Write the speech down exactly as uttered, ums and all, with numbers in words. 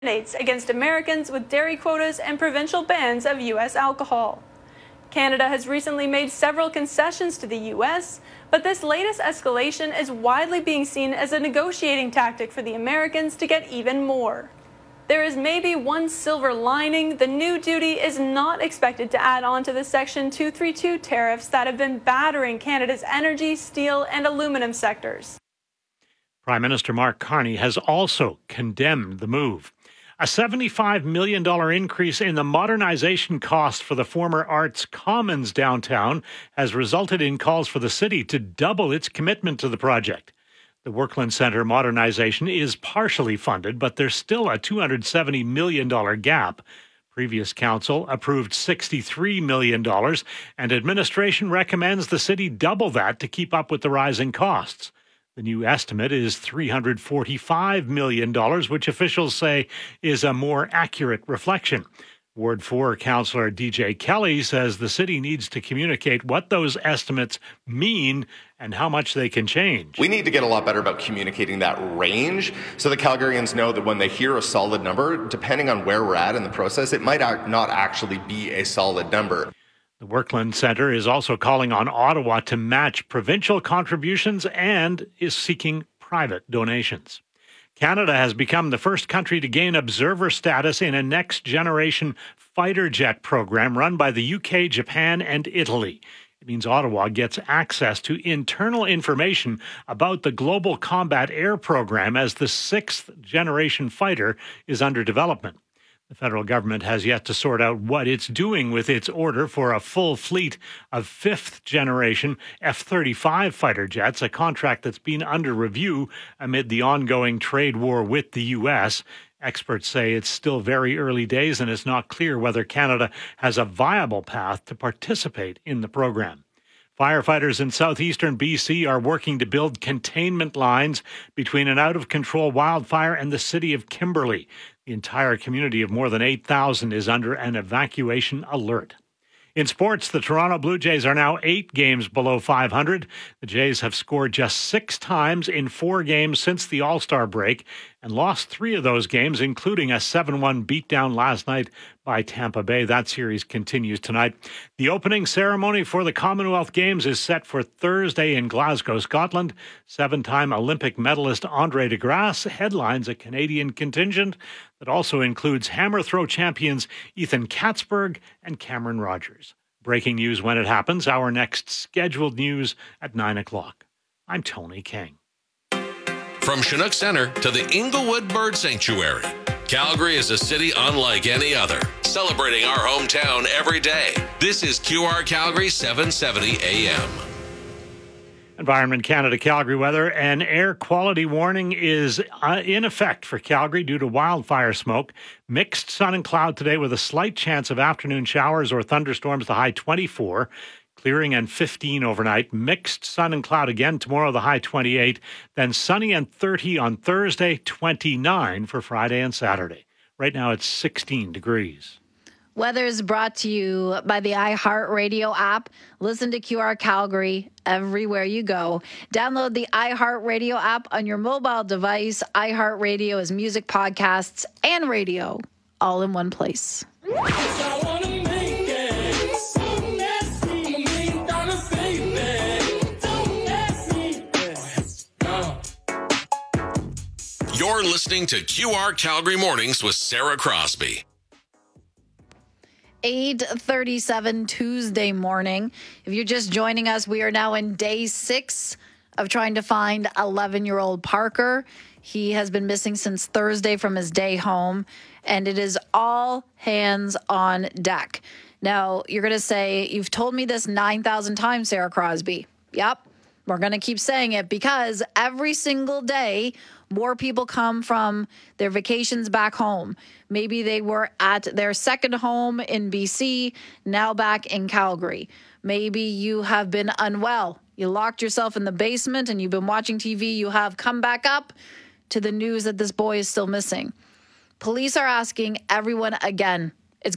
against Americans with dairy quotas and provincial bans of U S alcohol. Canada has recently made several concessions to the U S, but this latest escalation is widely being seen as a negotiating tactic for the Americans to get even more. There is maybe one silver lining. The new duty is not expected to add on to the Section two thirty-two tariffs that have been battering Canada's energy, steel, and aluminum sectors. Prime Minister Mark Carney has also condemned the move. A seventy-five million dollars increase in the modernization cost for the former Arts Commons downtown has resulted in calls for the city to double its commitment to the project. The Workland Centre modernization is partially funded, but there's still a two hundred seventy million dollars gap. Previous council approved sixty-three million dollars, and administration recommends the city double that to keep up with the rising costs. The new estimate is three hundred forty-five million dollars, which officials say is a more accurate reflection. Ward four Councillor D J Kelly says the city needs to communicate what those estimates mean and how much they can change. We need to get a lot better about communicating that range so the Calgarians know that when they hear a solid number, depending on where we're at in the process, it might not actually be a solid number. The Workland Centre is also calling on Ottawa to match provincial contributions and is seeking private donations. Canada has become the first country to gain observer status in a next-generation fighter jet program run by the U K, Japan, and Italy. It means Ottawa gets access to internal information about the Global Combat Air Program as the sixth-generation fighter is under development. The federal government has yet to sort out what it's doing with its order for a full fleet of fifth-generation F thirty-five fighter jets, a contract that's been under review amid the ongoing trade war with the U S. Experts say it's still very early days and it's not clear whether Canada has a viable path to participate in the program. Firefighters in southeastern B C are working to build containment lines between an out-of-control wildfire and the city of Kimberley. The entire community of more than eight thousand is under an evacuation alert. In sports, the Toronto Blue Jays are now eight games below five hundred. The Jays have scored just six times in four games since the All-Star break and lost three of those games, including a seven one beatdown last night by Tampa Bay. That series continues tonight. The opening ceremony for the Commonwealth Games is set for Thursday in Glasgow, Scotland. Seven-time Olympic medalist Andre de Grasse headlines a Canadian contingent that also includes hammer throw champions Ethan Katzberg and Cameron Rogers. Breaking news when it happens. Our next scheduled news at nine o'clock. I'm Tony King. From Chinook Center to the Inglewood Bird Sanctuary, Calgary is a city unlike any other, celebrating our hometown every day. This is Q R Calgary seven seventy A M. Environment Canada Calgary weather. An air quality warning is uh, in effect for Calgary due to wildfire smoke. Mixed sun and cloud today with a slight chance of afternoon showers or thunderstorms, the high twenty-four. Clearing and fifteen overnight. Mixed sun and cloud again tomorrow, the high twenty-eight. Then sunny and thirty on Thursday, twenty-nine for Friday and Saturday. Right now it's sixteen degrees. Weather is brought to you by the iHeartRadio app. Listen to Q R Calgary everywhere you go. Download the iHeartRadio app on your mobile device. iHeartRadio is music, podcasts, and radio all in one place. You're listening to Q R Calgary Mornings with Sarah Crosby. eight thirty-seven Tuesday morning. If you're just joining us, we are now in day six of trying to find eleven-year-old Parker. He has been missing since Thursday from his day home, and it is all hands on deck. Now, you're going to say, you've told me this nine thousand times, Sarah Crosby. Yep, we're going to keep saying it because every single day, more people come from their vacations back home. Maybe they were at their second home in B C, now back in Calgary. Maybe you have been unwell. You locked yourself in the basement and you've been watching T V. You have come back up to the news that this boy is still missing. Police are asking everyone again